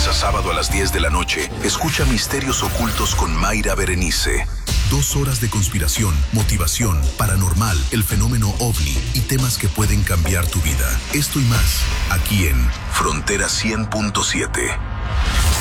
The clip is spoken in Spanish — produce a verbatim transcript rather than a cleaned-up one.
lunes a sábado a las diez de la noche, escucha Misterios Ocultos con Mayra Berenice. Dos horas de conspiración, motivación, paranormal, el fenómeno OVNI y temas que pueden cambiar tu vida. Esto y más, aquí en Frontera cien punto siete.